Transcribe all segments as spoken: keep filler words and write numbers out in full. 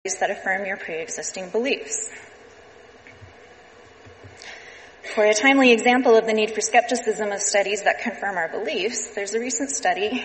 that affirm your pre-existing beliefs. For a timely example of the need for skepticism of studies that confirm our beliefs, there's a recent study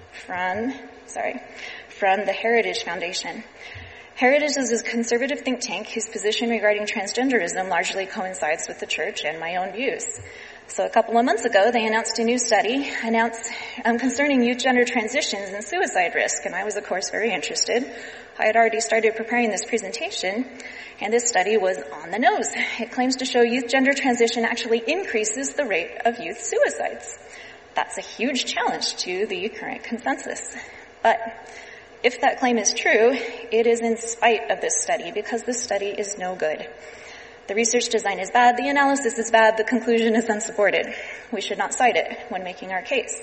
from, sorry, from the Heritage Foundation. Heritage is a conservative think tank whose position regarding transgenderism largely coincides with the church and my own views. So a couple of months ago, they announced a new study announced um, concerning youth gender transitions and suicide risk, and I was, of course, very interested. I had already started preparing this presentation, and this study was on the nose. It claims to show youth gender transition actually increases the rate of youth suicides. That's a huge challenge to the current consensus. But if that claim is true, it is in spite of this study, because this study is no good. The research design is bad, the analysis is bad, the conclusion is unsupported. We should not cite it when making our case.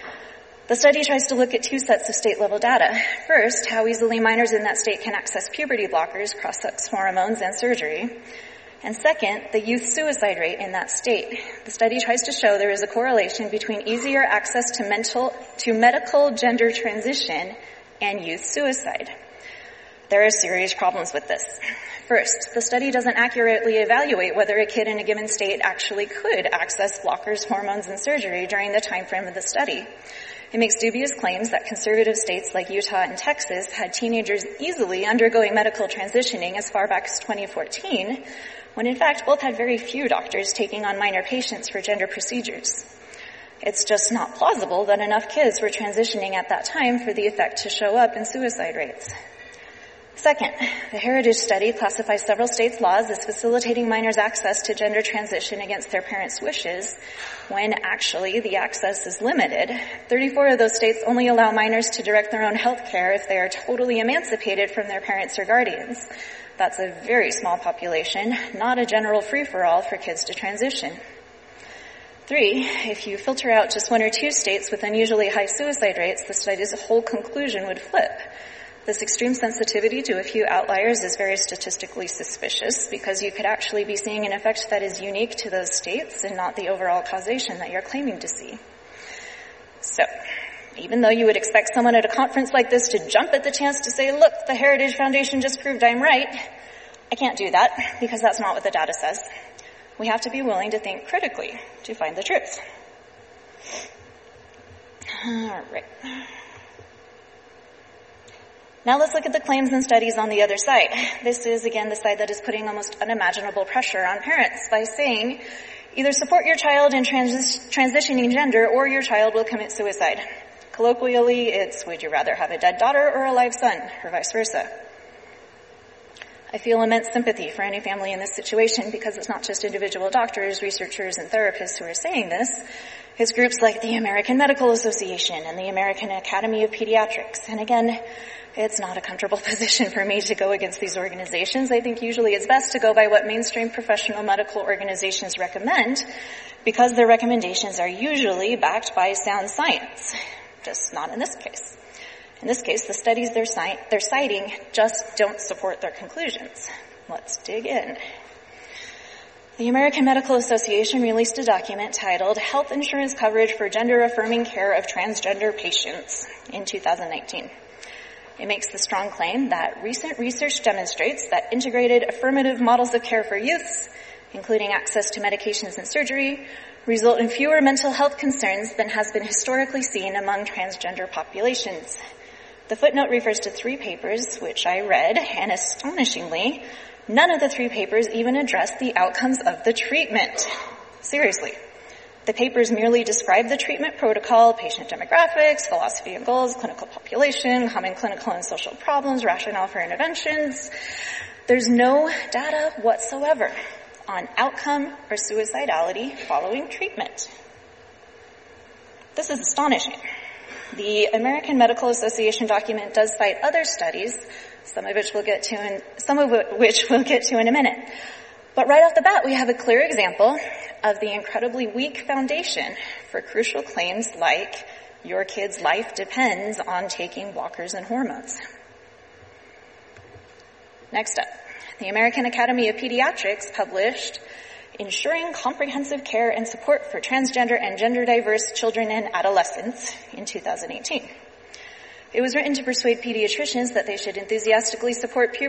The study tries to look at two sets of state-level data. First, how easily minors in that state can access puberty blockers, cross-sex hormones, and surgery. And second, the youth suicide rate in that state. The study tries to show there is a correlation between easier access to mental, to medical gender transition and youth suicide. There are serious problems with this. First, the study doesn't accurately evaluate whether a kid in a given state actually could access blockers, hormones, and surgery during the time frame of the study. It makes dubious claims that conservative states like Utah and Texas had teenagers easily undergoing medical transitioning as far back as twenty fourteen, when in fact both had very few doctors taking on minor patients for gender procedures. It's just not plausible that enough kids were transitioning at that time for the effect to show up in suicide rates. Second, the Heritage study classifies several states' laws as facilitating minors' access to gender transition against their parents' wishes, when actually the access is limited. thirty-four of those states only allow minors to direct their own health care if they are totally emancipated from their parents or guardians. That's a very small population, not a general free-for-all for kids to transition. Three, if you filter out just one or two states with unusually high suicide rates, the study's whole conclusion would flip. This extreme sensitivity to a few outliers is very statistically suspicious, because you could actually be seeing an effect that is unique to those states and not the overall causation that you're claiming to see. So, even though you would expect someone at a conference like this to jump at the chance to say, look, the Heritage Foundation just proved I'm right, I can't do that, because that's not what the data says. We have to be willing to think critically to find the truth. All right. Now let's look at the claims and studies on the other side. This is, again, the side that is putting almost unimaginable pressure on parents by saying, either support your child in trans- transitioning gender or your child will commit suicide. Colloquially, it's, would you rather have a dead daughter or a live son, or vice versa? I feel immense sympathy for any family in this situation, because it's not just individual doctors, researchers, and therapists who are saying this. It's groups like the American Medical Association and the American Academy of Pediatrics. And again, it's not a comfortable position for me to go against these organizations. I think usually it's best to go by what mainstream professional medical organizations recommend, because their recommendations are usually backed by sound science. Just not in this case. In this case, the studies they're, ci- they're citing just don't support their conclusions. Let's dig in. The American Medical Association released a document titled Health Insurance Coverage for Gender-Affirming Care of Transgender Patients in two thousand nineteen. It makes the strong claim that recent research demonstrates that integrated affirmative models of care for youths, including access to medications and surgery, result in fewer mental health concerns than has been historically seen among transgender populations. The footnote refers to three papers, which I read, and astonishingly, none of the three papers even address the outcomes of the treatment. Seriously. The papers merely describe the treatment protocol, patient demographics, philosophy and goals, clinical population, common clinical and social problems, rationale for interventions. There's no data whatsoever on outcome or suicidality following treatment. This is astonishing. The American Medical Association document does cite other studies, some of which we'll get to in, some of which we'll get to in a minute. But right off the bat, we have a clear example of the incredibly weak foundation for crucial claims like your kid's life depends on taking blockers and hormones. Next up, the American Academy of Pediatrics published Ensuring Comprehensive Care and Support for Transgender and Gender-Diverse Children and Adolescents in two thousand eighteen. It was written to persuade pediatricians that they should enthusiastically support puberty